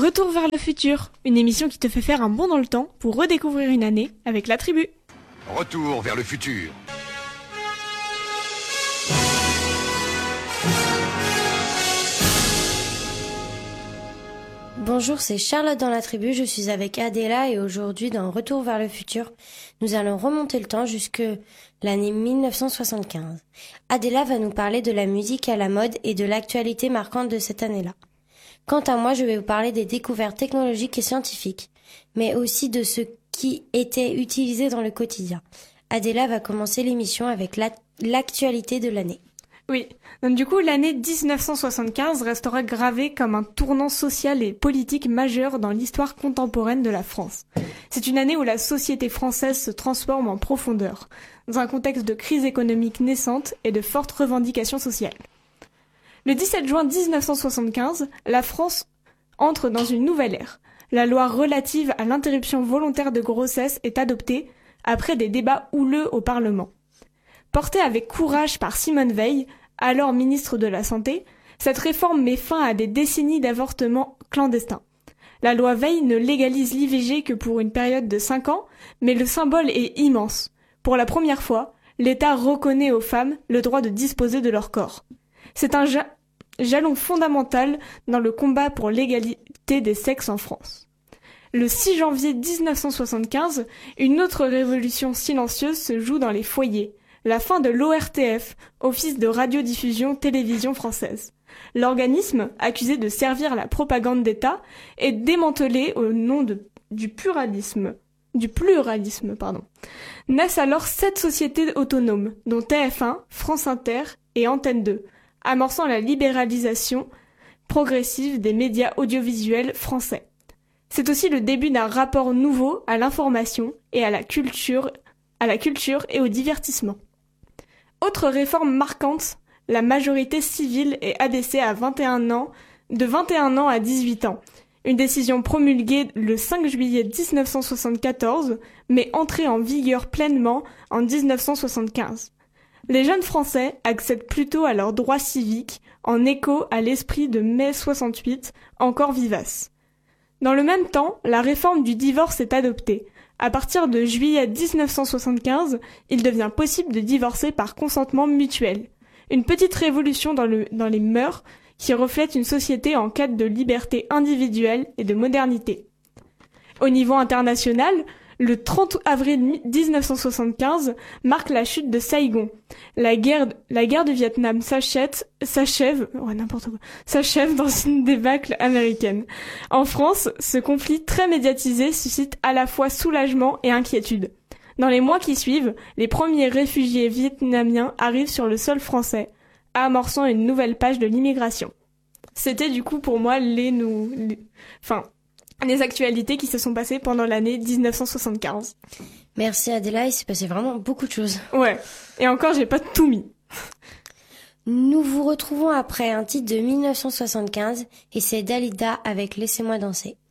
Retour vers le futur, une émission qui te fait faire un bond dans le temps pour redécouvrir une année avec la tribu. Retour vers le futur. Bonjour, c'est Charlotte dans la tribu, je suis avec Adela et aujourd'hui dans Retour vers le futur, nous allons remonter le temps jusque l'année 1975. Adela va nous parler de la musique à la mode et de l'actualité marquante de cette année-là. Quant à moi, je vais vous parler des découvertes technologiques et scientifiques, mais aussi de ce qui était utilisé dans le quotidien. Adela va commencer l'émission avec l'actualité de l'année. Oui, donc du coup l'année 1975 restera gravée comme un tournant social et politique majeur dans l'histoire contemporaine de la France. C'est une année où la société française se transforme en profondeur, dans un contexte de crise économique naissante et de fortes revendications sociales. Le 17 juin 1975, la France entre dans une nouvelle ère. La loi relative à l'interruption volontaire de grossesse est adoptée après des débats houleux au Parlement. Portée avec courage par Simone Veil, alors ministre de la Santé, cette réforme met fin à des décennies d'avortements clandestins. La loi Veil ne légalise l'IVG que pour une période de 5 ans, mais le symbole est immense. Pour la première fois, l'État reconnaît aux femmes le droit de disposer de leur corps. C'est un jalon fondamental dans le combat pour l'égalité des sexes en France. Le 6 janvier 1975, une autre révolution silencieuse se joue dans les foyers. La fin de l'ORTF, Office de radiodiffusion télévision française. L'organisme, accusé de servir la propagande d'État, est démantelé au nom du pluralisme. Naissent alors 7 sociétés autonomes, dont TF1, France Inter et Antenne 2, amorçant la libéralisation progressive des médias audiovisuels français. C'est aussi le début d'un rapport nouveau à l'information et à la culture et au divertissement. Autre réforme marquante, la majorité civile est abaissée à 21 ans, de 21 ans à 18 ans. Une décision promulguée le 5 juillet 1974, mais entrée en vigueur pleinement en 1975. Les jeunes Français accèdent plutôt à leurs droits civiques, en écho à l'esprit de mai 68, encore vivace. Dans le même temps, la réforme du divorce est adoptée. À partir de juillet 1975, il devient possible de divorcer par consentement mutuel. Une petite révolution dans les mœurs qui reflète une société en quête de liberté individuelle et de modernité. Au niveau international, le 30 avril 1975 marque la chute de Saïgon. La guerre du Vietnam s'achève dans une débâcle américaine. En France, ce conflit très médiatisé suscite à la fois soulagement et inquiétude. Dans les mois qui suivent, les premiers réfugiés vietnamiens arrivent sur le sol français, amorçant une nouvelle page de l'immigration. C'était du coup pour moi les actualités qui se sont passées pendant l'année 1975. Merci Adela, il s'est passé vraiment beaucoup de choses. Ouais, et encore j'ai pas tout mis. Nous vous retrouvons après un titre de 1975 et c'est Dalida avec Laissez-moi danser.